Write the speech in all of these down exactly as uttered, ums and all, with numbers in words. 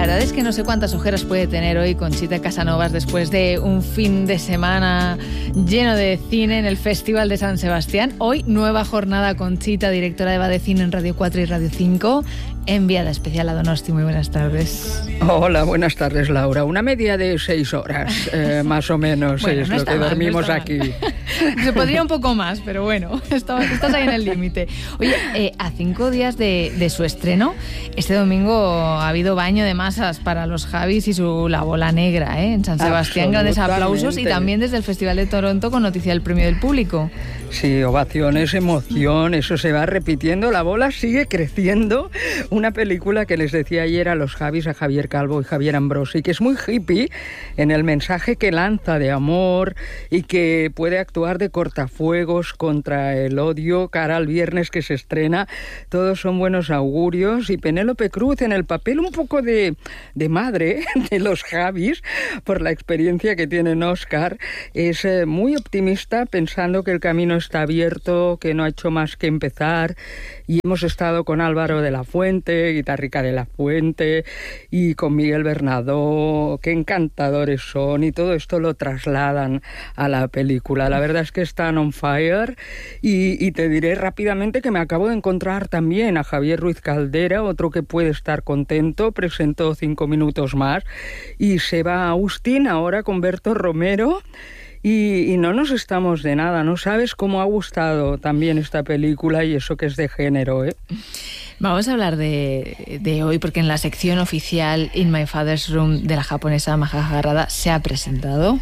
verdad es que no sé cuántas ojeras puede tener hoy Conchita Casanovas después de un fin de semana lleno de cine en el Festival de San Sebastián. Hoy, nueva jornada Conchita, directora de Va de Cine en Radio cuatro y Radio cinco, enviada especial a Donosti. Muy buenas tardes. Hola, buenas tardes, Laura. Una media de seis horas, eh, más o menos, bueno, es no lo que mal, dormimos no aquí. Se podría un poco más, pero bueno, estás ahí en el límite. Oye, eh, a cinco días de, de su estreno, este domingo ha habido baño de masas para los Javis y su La Bola Negra, ¿eh? En San Sebastián, grandes aplausos, y también desde el Festival de Toronto con noticia del premio del público. Sí, ovaciones, emoción, eso se va repitiendo, La Bola sigue creciendo. Una película que les decía ayer a los Javis, a Javier Calvo y Javier Ambrosi, que es muy hippie en el mensaje que lanza de amor y que puede actuar de cortafuegos contra el odio cara al viernes que se estrena. Todos son buenos augurios, y Penélope Cruz en el papel un poco de, de madre de los Javis, por la experiencia que tiene en Oscar, es eh, muy optimista, pensando que el camino está abierto, que no ha hecho más que empezar. Y hemos estado con Álvaro de la Fuente, Guitarrica de la Fuente, y con Miguel Bernadó, qué encantadores son, y todo esto lo trasladan a la película. La verdad es que están on fire, y, y te diré rápidamente que me acabo de encontrar también a Javier Ruiz Caldera, otro que puede estar contento, presentó Cinco minutos más, y se va a Austin ahora con Berto Romero. Y, y no nos estamos de nada, no sabes cómo ha gustado también esta película, y eso que es de género, ¿eh? Vamos a hablar de, de hoy, porque en la sección oficial In My Father's Room de la japonesa Maja Harada se ha presentado.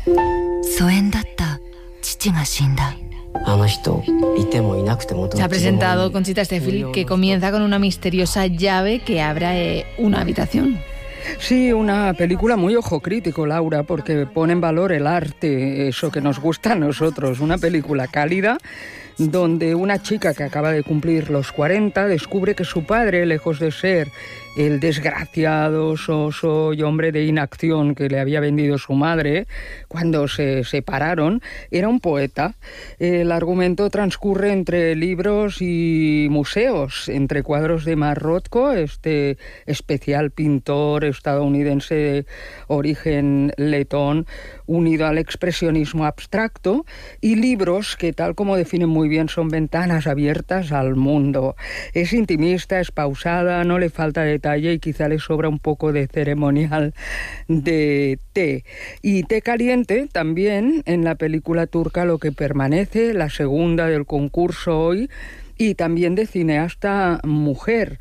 Se ha presentado Conchita este film que comienza con una misteriosa llave que abre una habitación. Sí, una película muy ojo crítico, Laura, porque pone en valor el arte, eso que nos gusta a nosotros. Una película cálida, donde una chica que acaba de cumplir los cuarenta descubre que su padre, lejos de ser el desgraciado, soso y hombre de inacción que le había vendido su madre cuando se separaron, era un poeta. El argumento transcurre entre libros y museos, entre cuadros de Mark Rothko, este especial pintor estadounidense de origen letón, unido al expresionismo abstracto, y libros que, tal como definen muy bien, son ventanas abiertas al mundo. Es intimista, es pausada, no le falta detalle, y quizá le sobra un poco de ceremonial de té. Y té caliente también en la película turca Lo que permanece, la segunda del concurso hoy, y también de cineasta mujer,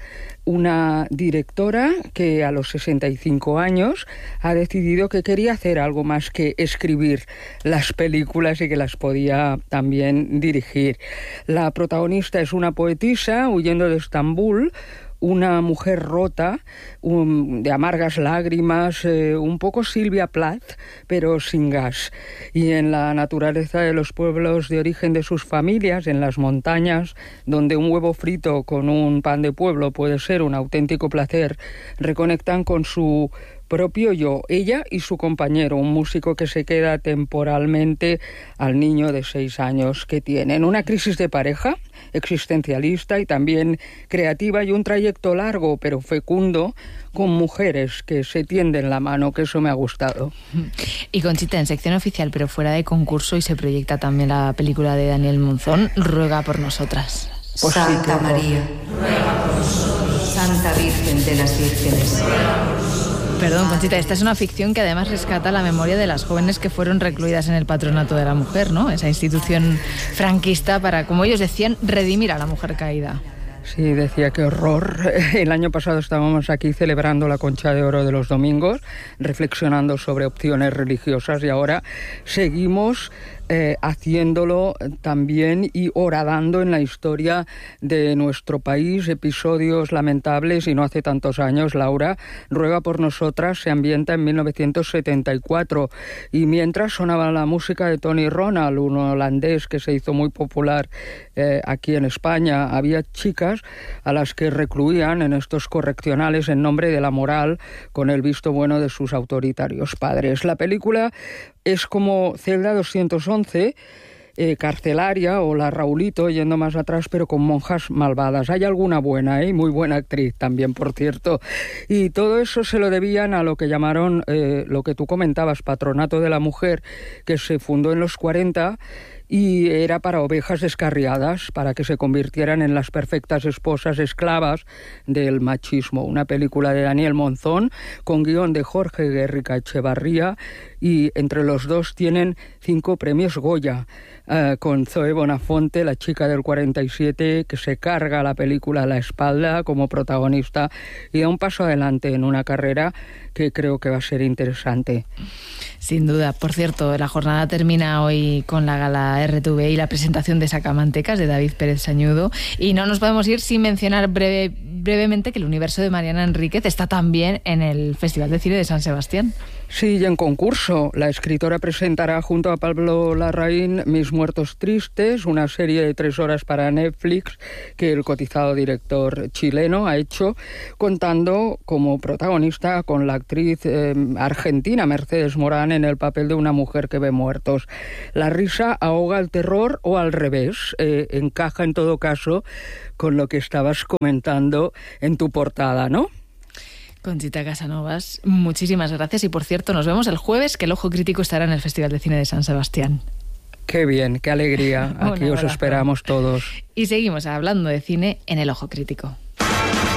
una directora que a los sesenta y cinco años ha decidido que quería hacer algo más que escribir las películas y que las podía también dirigir. La protagonista es una poetisa huyendo de Estambul, una mujer rota, un, de amargas lágrimas, eh, un poco Silvia Plath, pero sin gas. Y en la naturaleza de los pueblos de origen de sus familias, en las montañas, donde un huevo frito con un pan de pueblo puede ser un auténtico placer, reconectan con su propio yo, ella y su compañero, un músico que se queda temporalmente al niño de seis años que tienen. Una crisis de pareja, existencialista y también creativa, y un trayecto largo pero fecundo con mujeres que se tienden la mano, que eso me ha gustado. Y Conchita, en sección oficial pero fuera de concurso, y se proyecta también la película de Daniel Monzón, Ruega por nosotras. Pues Santa sí, María, ruega por nosotros. Santa Virgen de las Vírgenes, ruega por nosotros. Perdón, Conchita, esta es una ficción que además rescata la memoria de las jóvenes que fueron recluidas en el Patronato de la Mujer, ¿no? Esa institución franquista para, como ellos decían, redimir a la mujer caída. Sí, decía, qué horror. El año pasado estábamos aquí celebrando la Concha de Oro de los domingos, reflexionando sobre opciones religiosas, y ahora seguimos eh, haciéndolo también y horadando en la historia de nuestro país, episodios lamentables. Y no hace tantos años, Laura, Ruega por nosotras se ambienta en mil novecientos setenta y cuatro, y mientras sonaba la música de Tony Ronald, un holandés que se hizo muy popular eh, aquí en España, había chicas a las que recluían en estos correccionales en nombre de la moral, con el visto bueno de sus autoritarios padres. La película es como Celda doscientos once, eh, Carcelaria o La Raulito, yendo más atrás, pero con monjas malvadas. Hay alguna buena, ¿eh? Muy buena actriz también, por cierto. Y todo eso se lo debían a lo que llamaron, eh, lo que tú comentabas, Patronato de la Mujer, que se fundó en los cuarenta y era para ovejas descarriadas, para que se convirtieran en las perfectas esposas esclavas del machismo. Una película de Daniel Monzón, con guión de Jorge Guerrica Echevarría, y entre los dos tienen cinco premios Goya, eh, con Zoe Bonafonte, la chica del cuarenta y siete, que se carga la película a la espalda como protagonista y da un paso adelante en una carrera que creo que va a ser interesante. Sin duda. Por cierto, la jornada termina hoy con la gala R T V y la presentación de Sacamantecas de David Pérez Sañudo, y no nos podemos ir sin mencionar breve, brevemente que el universo de Mariana Enríquez está también en el Festival de Cine de San Sebastián. Sí, y en concurso. La escritora presentará junto a Pablo Larraín Mis Muertos Tristes, una serie de tres horas para Netflix que el cotizado director chileno ha hecho, contando como protagonista con la actriz eh, argentina Mercedes Morán en el papel de una mujer que ve muertos. La risa ahoga el terror o al revés. Eh, encaja en todo caso con lo que estabas comentando en tu portada, ¿no? Conchita Casanovas, muchísimas gracias. Y por cierto, nos vemos el jueves, que el Ojo Crítico estará en el Festival de Cine de San Sebastián. Qué bien, qué alegría. Aquí os esperamos todos. Y seguimos hablando de cine en el Ojo Crítico.